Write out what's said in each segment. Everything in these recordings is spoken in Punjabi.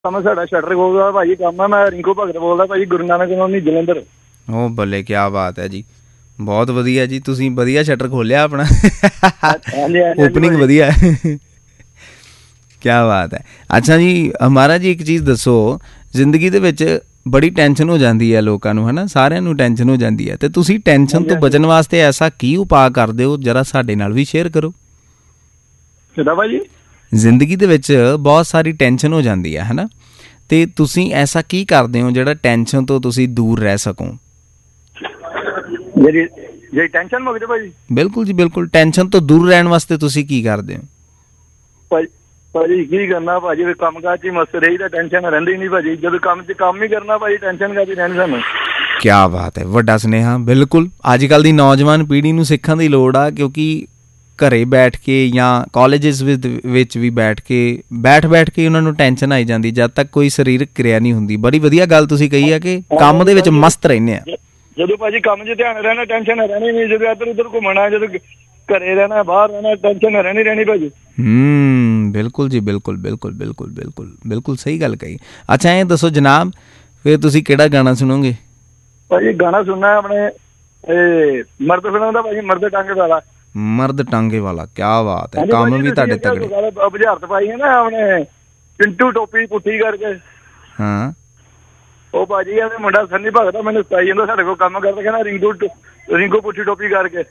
ਕੰਮ ਸਾਡਾ ਸ਼ਟਰ ਕੋਲ ਦਾ ਭਾਜੀ ਕੰਮ ਆ। ਮੈਂ ਰਿੰਕੂ ਭਗਤ ਬੋਲਦਾ ਭਾਜੀ, ਗੁਰੂ ਨਾਨਕ ਕਲੋਨੀ ਜਲੰਧਰ। ਉਹ ਬੱਲੇ, ਕਿਆ ਬਾਤ ਹੈ ਜੀ, ਬਹੁਤ ਵਧੀਆ ਜੀ। ਤੁਸੀਂ ਵਧੀਆ ਸ਼ਟਰ ਖੋਲਿਆ ਆਪਣਾ, ਓਪਨਿੰਗ ਵਧੀਆ ਕਿਆ ਬਾਤ ਹੈ। ਅੱਛਾ ਜੀ ਮਹਾਰਾਜ ਜੀ, ਇੱਕ ਚੀਜ਼ ਦੱਸੋ, ਜ਼ਿੰਦਗੀ ਦੇ ਵਿੱਚ ਬੜੀ ਟੈਨਸ਼ਨ ਹੋ ਜਾਂਦੀ ਹੈ ਲੋਕਾਂ ਨੂੰ, ਹੈ ਨਾ, ਸਾਰਿਆਂ ਨੂੰ ਟੈਨਸ਼ਨ ਹੋ ਜਾਂਦੀ ਹੈ, ਅਤੇ ਤੁਸੀਂ ਟੈਨਸ਼ਨ ਤੋਂ ਬਚਣ ਵਾਸਤੇ ਐਸਾ ਕੀ ਉਪਾਅ ਕਰਦੇ ਹੋ, ਜਰਾ ਸਾਡੇ ਨਾਲ ਵੀ ਸ਼ੇਅਰ ਕਰੋ। ਕਿੱਦਾਂ ਭਾਜੀ? ਜ਼ਿੰਦਗੀ ਦੇ ਵਿੱਚ ਬਹੁਤ ਸਾਰੀ ਟੈਨਸ਼ਨ ਹੋ ਜਾਂਦੀ ਹੈ ਨਾ, ਅਤੇ ਤੁਸੀਂ ਐਸਾ ਕੀ ਕਰਦੇ ਹੋ ਜਿਹੜਾ ਟੈਨਸ਼ਨ ਤੋਂ ਤੁਸੀਂ ਦੂਰ ਰਹਿ ਸਕੋ? ਜਿਹੜੀ ਟੈਨਸ਼ਨ ਮੁੱਕਦੇ ਭਾਜੀ? ਬਿਲਕੁਲ ਜੀ ਬਿਲਕੁਲ। ਟੈਨਸ਼ਨ ਤੋਂ ਦੂਰ ਰਹਿਣ ਵਾਸਤੇ ਤੁਸੀਂ ਕੀ ਕਰਦੇ ਹੋ? ਭਾਜੀ ਕੀ ਕਰਨਾ ਭਾਜੀ, ਕੰਮ ਕਾਜ 'ਚ ਹੀ ਮਸਤ ਰਹੀ ਤਾਂ ਟੈਨਸ਼ਨ ਰਹਿੰਦੀ ਨਹੀਂ ਭਾਜੀ। ਜਦੋਂ ਕੰਮ 'ਚ ਕੰਮ ਹੀ ਕਰਨਾ ਭਾਜੀ, ਟੈਨਸ਼ਨ ਕਾਹਦੀ ਰਹਿਣੀ ਸਾਨੂੰ। ਕਿਆ ਬਾਤ ਹੈ, ਵੱਡਾ ਸੁਨੇਹਾ। ਬਿਲਕੁਲ ਅੱਜ ਕੱਲ੍ਹ ਦੀ ਨੌਜਵਾਨ ਪੀੜ੍ਹੀ ਨੂੰ ਸਿੱਖਣ ਦੀ ਲੋੜ ਆ, ਕਿਉਂਕਿ ਘਰੇ ਬੈਠ ਕੇ ਜਾਂ ਕਾਲਜਿਸ ਵਿੱਚ ਵੀ ਬੈਠ ਕੇ ਉਹਨਾਂ ਨੂੰ ਟੈਨਸ਼ਨ ਆਈ ਜਾਂਦੀ, ਜਦ ਤੱਕ ਕੋਈ ਸਰੀਰਕ ਕਿਰਿਆ ਨਹੀਂ ਹੁੰਦੀ। ਬੜੀ ਵਧੀਆ ਗੱਲ ਤੁਸੀਂ ਕਹੀ ਹੈ ਕਿ ਕੰਮ ਦੇ ਵਿੱਚ ਮਸਤ ਰਹਿੰਦੇ ਆ। ਜਦੋਂ ਭਾਜੀ ਕੰਮ 'ਚ ਧਿਆਨ ਰਹਿਣਾ, ਟੈਨਸ਼ਨ ਰਹਿਣੀ ਨਹੀਂ। ਜਦੋਂ ਇੱਧਰ ਉੱਧਰ ਘੁੰਮਣਾ, ਜਦੋਂ ਘਰੇ ਰਹਿਣਾ, ਬਾਹਰ ਰਹਿਣਾ, ਟੈਨਸ਼ਨ ਰਹਿਣੀ ਭਾਜੀ। ਬਿਲਕੁਲ ਜੀ ਬਿਲਕੁਲ ਬਿਲਕੁਲ ਬਿਲਕੁਲ ਬਿਲਕੁਲ ਬਿਲਕੁਲ ਸਹੀ ਗੱਲ ਕਹੀ। ਅੱਛਾ ਇਹ ਦੱਸੋ ਜਨਾਬ, ਫਿਰ ਤੁਸੀਂ ਕਿਹੜਾ ਗਾਣਾ ਸੁਣੋਗੇ? ਭਾਜੀ ਗਾਣਾ ਸੁਣਨਾ ਆਪਣੇ ਮਰਦ ਫਿਲਮ ਦਾ ਭਾਜੀ, ਮਰਦ ਟਾਂਗੇ ਵਾਲਾ। ਮਰਦ ਟਾਂਗੇ ਵਾਲਾ, ਕਿਆ ਬਾਤ ਹੈ। ਕੰਮ ਵੀ ਤੁਹਾਡੇ ਤਗੜੇ। ਬੁਝਾਰਤ ਪਾਈ ਹੈ ਨਾ ਆਪਣੇ ਪਿੰਟੂ ਟੋਪੀ ਪੁੱਠੀ ਕਰਕੇ। ਹਾਂ ਉਹ ਭਾਜੀ ਇਹਦੇ ਮੁੰਡਾ ਸੰਨੀ ਭਗਤ ਮੈਨੂੰ ਸਤਾਈ ਜਾਂਦਾ, ਸਾਡੇ ਕੋਲ ਕੰਮ ਕਰਦਾ, ਕਹਿੰਦਾ ਰਿੰਕੂ ਪੁੱਠੀ ਟੋਪੀ ਕਰਕੇ।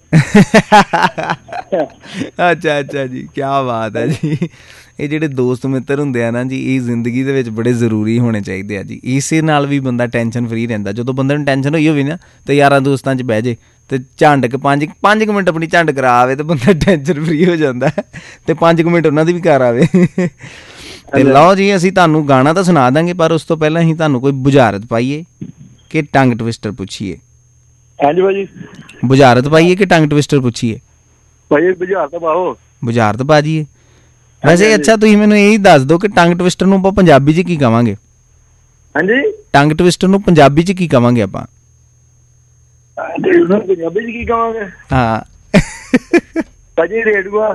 ਅੱਛਾ ਜੀ, ਕਿਆ ਬਾਤ ਹੈ ਜੀ। ਇਹ ਜਿਹੜੇ ਦੋਸਤ ਮਿੱਤਰ ਹੁੰਦੇ ਆ ਨਾ ਜੀ, ਇਹ ਜ਼ਿੰਦਗੀ ਦੇ ਵਿੱਚ ਬੜੇ ਜ਼ਰੂਰੀ ਹੋਣੇ ਚਾਹੀਦੇ ਆ ਜੀ। ਇਸੇ ਨਾਲ ਵੀ ਬੰਦਾ ਟੈਨਸ਼ਨ ਫਰੀ ਰਹਿੰਦਾ। ਜਦੋਂ ਬੰਦੇ ਨੂੰ ਟੈਨਸ਼ਨ ਹੋਈ ਹੋਵੇ ਨਾ, ਤੇ ਯਾਰਾਂ ਦੋਸਤਾਂ 'ਚ ਬਹਿ ਜੇ ਤੇ ਝੰਡ ਕੇ 5 ਮਿੰਟ ਆਪਣੀ ਝੰਡ ਕਰਾ ਆਵੇ, ਤੇ ਬੰਦਾ ਟੈਨਸ਼ਨ ਫਰੀ ਹੋ ਜਾਂਦਾ, ਤੇ 5 ਮਿੰਟ ਉਹਨਾਂ ਦੀ ਵੀ ਕਰ ਆਵੇ। ਤੇ ਲਓ ਜੀ, ਅਸੀਂ ਤੁਹਾਨੂੰ ਗਾਣਾ ਤਾਂ ਸੁਣਾ ਦਾਂਗੇ, ਪਰ ਉਸ ਤੋਂ ਪਹਿਲਾਂ ਅਸੀਂ ਤੁਹਾਨੂੰ ਕੋਈ ਬੁਝਾਰਤ ਪਾਈਏ ਕਿ ਟੰਗ ਟਵਿਸਟਰ ਪੁੱਛੀਏ? ਹਾਂਜੀ ਭਾਜੀ, ਬੁਝਾਰਤ ਪਾਈਏ ਕਿ ਟੰਗ ਟਵਿਸਟਰ ਪੁੱਛੀਏ? ਭਾਜੀ ਬੁਝਾਰਤ ਪਾਓ। ਬੁਝਾਰਤ ਪਾ ਜੀਏ ਵੈਸੇ। ਅੱਛਾ ਤੁਸੀਂ ਮੈਨੂੰ ਇਹੀ ਦੱਸ ਦਿਓ ਕਿ ਟੰਗ ਟਵਿਸਟਰ ਨੂੰ ਆਪਾਂ ਪੰਜਾਬੀ 'ਚ ਕੀ ਕਵਾਂਗੇ? ਹਾਂਜੀ, ਟੰਗ ਟਵਿਸਟਰ ਨੂੰ ਪੰਜਾਬੀ 'ਚ ਕੀ ਕਵਾਂਗੇ ਆਪਾਂ? ਪੰਜਾਬੀ 'ਚ ਕੀ ਕਵਾਂਗੇ? ਹਾਂ ਭਾਜੀ ਰੇਡੀਓ।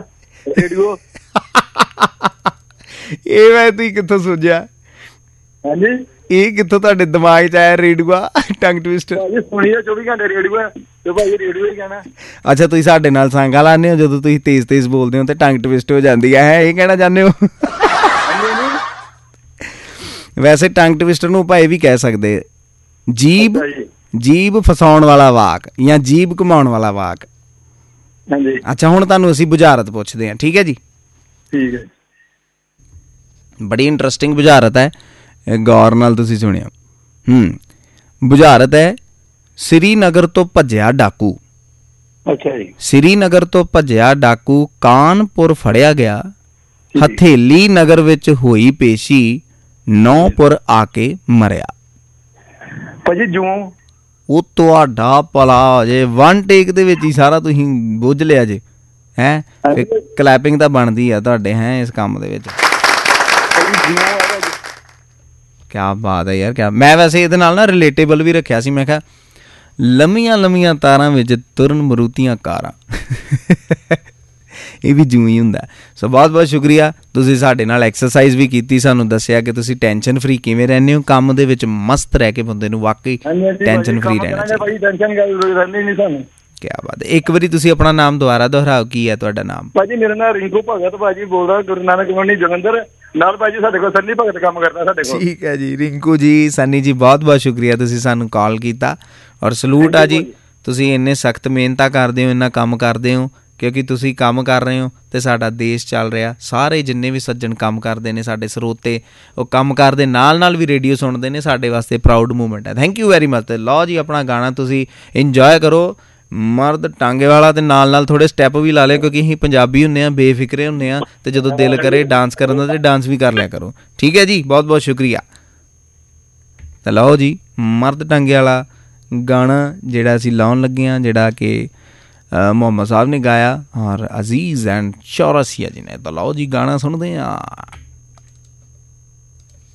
ਇਹ ਮੈਂ ਤੁਸੀਂ ਕਿੱਥੋਂ ਸੋਚਿਆ? ਹਾਂਜੀ, ਇਹ ਕਿੱਥੋਂ ਤੁਹਾਡੇ ਦਿਮਾਗ 'ਚ ਆਇਆ ਰੇਡੂਆ ਟੰਗ ਟਵਿਸਟਰ? ਸੁਣੀ 24 ਘੰਟੇ ਰੇਡੀਓ ਤੇ ਭਾਜੀ ਰੇਡੀਓ ਹੀ ਕਹਿਣਾ। ਅੱਛਾ ਤੁਸੀਂ ਸਾਡੇ ਨਾਲ ਸਾਂਗਾ ਲਾਉਂਦੇ ਹੋ ਜਦੋਂ ਤੁਸੀਂ ਤੇਜ਼ ਬੋਲਦੇ ਹੋ ਤੇ ਟੰਗ ਟਵਿਸਟ ਹੋ ਜਾਂਦੀ ਹੈ, ਇਹ ਕਹਿਣਾ ਚਾਹੁੰਦੇ ਹੋ? ਵੈਸੇ ਟੰਗ ਟਵਿਸਟਰ ਨੂੰ ਆਪਾਂ ਇਹ ਵੀ ਕਹਿ ਸਕਦੇ, ਜੀਭ ਫਸਾਉਣ ਵਾਲਾ ਵਾਕ ਜਾਂ ਜੀਭ ਘੁਮਾਉਣ ਵਾਲਾ ਵਾਕ। ਅੱਛਾ ਹੁਣ ਤੁਹਾਨੂੰ ਅਸੀਂ ਬੁਝਾਰਤ ਪੁੱਛਦੇ ਹਾਂ, ਠੀਕ ਹੈ ਜੀ? ਠੀਕ ਹੈ। ਬੜੀ ਇੰਟਰਸਟਿੰਗ ਬੁਝਾਰਤ ਹੈ, ਗੌਰ ਨਾਲ ਤੁਸੀਂ ਸੁਣਿਓ। ਬੁਝਾਰਤ ਹੈ, ਸ੍ਰੀਨਗਰ ਤੋਂ ਭੱਜਿਆ ਡਾਕੂ। ਅੱਛਾ ਜੀ। ਸ੍ਰੀਨਗਰ ਤੋਂ ਭੱਜਿਆ ਡਾਕੂ ਕਾਨਪੁਰ ਫੜਿਆ ਗਿਆ, ਹਥੇਲੀ ਨਗਰ ਵਿੱਚ ਹੋਈ ਪੇਸ਼ੀ, ਨੌਪੁਰ ਆ ਕੇ ਮਰਿਆ। ਭਾਜੀ ਜੂੰ। ਉਹ ਤੁਹਾਡਾ ਭਲਾ ਜੇ ਵਨ ਟੇਕ ਦੇ ਵਿੱਚ ਹੀ ਸਾਰਾ ਤੁਸੀਂ ਬੁੱਝ ਲਿਆ ਜੇ, ਹੈਂ? ਕਲੈਪਿੰਗ ਤਾਂ ਬਣਦੀ ਆ ਤੁਹਾਡੇ, ਹੈਂ, ਇਸ ਕੰਮ ਦੇ ਵਿੱਚ। ਕਿਆ ਬਾਤ ਹੈ ਯਾਰ, ਕਿਆ। ਮੈਂ ਵੈਸੇ ਇਹਦੇ ਨਾਲ ਨਾ ਰਿਲੇਟੇਬਲ ਵੀ ਰੱਖਿਆ ਸੀ, ਮੈਂ ਕਿਹਾ ਲੰਮੀਆਂ ਤਾਰਾਂ ਵਿੱਚ ਤੁਰਨ ਮਰੂਤੀਆਂ ਕਾਰਾਂ। ਇਹ ਵੀ ਜੂੰ ਹੀ ਹੁੰਦਾ। ਸੋ ਬਹੁਤ ਬਹੁਤ ਸ਼ੁਕਰੀਆ, ਤੁਸੀਂ ਸਾਡੇ ਨਾਲ ਐਕਸਰਸਾਈਜ਼ ਵੀ ਕੀਤੀ, ਸਾਨੂੰ ਦੱਸਿਆ ਕਿ ਤੁਸੀਂ ਟੈਨਸ਼ਨ ਫਰੀ ਕਿਵੇਂ ਰਹਿੰਦੇ ਹੋ। ਕੰਮ ਦੇ ਵਿੱਚ ਮਸਤ ਰਹਿ ਕੇ ਬੰਦੇ ਨੂੰ ਵਾਕਈ ਟੈਨਸ਼ਨ ਫਰੀ ਰਹਿਣਾ ਚਾਹੀਦਾ। ਕਿਆ ਬਾਤ ਹੈ। ਇੱਕ ਵਾਰੀ ਤੁਸੀਂ ਆਪਣਾ ਨਾਮ ਦੁਬਾਰਾ ਦੁਹਰਾਓ, ਕੀ ਹੈ ਤੁਹਾਡਾ ਨਾਮ? ਭਾਜੀ ਮੇਰਾ ਨਾਮ ਰਿੰਕੂ ਭਗਤ ਭਾਜੀ ਬੋਲਦਾ, ਗੁਰੂ ਨਾਨਕ ਕਲੋਨੀ ਜਲੰਧਰ। ਨਾਲ ਭਾਜੀ ਸਾਡੇ ਕੋਲ ਸੰਨੀ ਭਗਤ ਕੰਮ ਕਰਦਾ ਸਾਡੇ ਕੋਲ। ਠੀਕ ਹੈ ਜੀ ਰਿੰਕੂ ਜੀ, ਸੰਨੀ ਜੀ, ਬਹੁਤ ਬਹੁਤ ਸ਼ੁਕਰੀਆ, ਤੁਸੀਂ ਸਾਨੂੰ ਕਾਲ ਕੀਤਾ। ਔਰ ਸਲੂਟ ਆ ਜੀ, ਤੁਸੀਂ ਇੰਨੇ ਸਖਤ ਮਿਹਨਤਾਂ ਕਰਦੇ ਹੋ, ਇੰਨਾ ਕੰਮ ਕਰਦੇ ਹੋ, ਕਿਉਂਕਿ ਤੁਸੀਂ ਕੰਮ ਕਰ ਰਹੇ ਹੋ ਅਤੇ ਸਾਡਾ ਦੇਸ਼ ਚੱਲ ਰਿਹਾ। ਸਾਰੇ ਜਿੰਨੇ ਵੀ ਸੱਜਣ ਕੰਮ ਕਰਦੇ ਨੇ, ਸਾਡੇ ਸਰੋਤੇ, ਉਹ ਕੰਮ ਕਰਦੇ ਨਾਲ ਵੀ ਰੇਡੀਓ ਸੁਣਦੇ ਨੇ, ਸਾਡੇ ਵਾਸਤੇ ਪ੍ਰਾਊਡ ਮੂਵਮੈਂਟ ਹੈ। Thank you very much. ਅਤੇ ਲਓ ਜੀ ਆਪਣਾ ਗਾਣਾ ਤੁਸੀਂ ਇੰਜੋਏ ਕਰੋ, ਮਰਦ ਟਾਂਗੇ ਵਾਲਾ, ਅਤੇ ਨਾਲ ਥੋੜ੍ਹੇ ਸਟੈਪ ਵੀ ਲਾ ਲਿਓ, ਕਿਉਂਕਿ ਅਸੀਂ ਪੰਜਾਬੀ ਹੁੰਦੇ ਹਾਂ, ਬੇਫਿਕਰੇ ਹੁੰਦੇ ਹਾਂ, ਅਤੇ ਜਦੋਂ ਦਿਲ ਕਰੇ ਡਾਂਸ ਕਰਨ ਦਾ ਤਾਂ ਡਾਂਸ ਵੀ ਕਰ ਲਿਆ ਕਰੋ, ਠੀਕ ਹੈ ਜੀ? ਬਹੁਤ ਬਹੁਤ ਸ਼ੁਕਰੀਆ। ਤਾਂ ਲਓ ਜੀ ਮਰਦ ਟਾਂਗੇ ਵਾਲਾ ਗਾਣਾ ਜਿਹੜਾ ਅਸੀਂ ਲਾਉਣ ਲੱਗੇ ਹਾਂ, ਜਿਹੜਾ ਕਿ ਮੁਹੰਮਦ ਸਾਹਿਬ ਨੇ ਗਾਇਆ ਔਰ ਅਜ਼ੀਜ਼ ਐਂਡ ਚੌਰਸੀਆ ਜੀ ਨੇ। ਤਾਂ ਲਓ ਜੀ ਗਾਣਾ ਸੁਣਦੇ ਹਾਂ।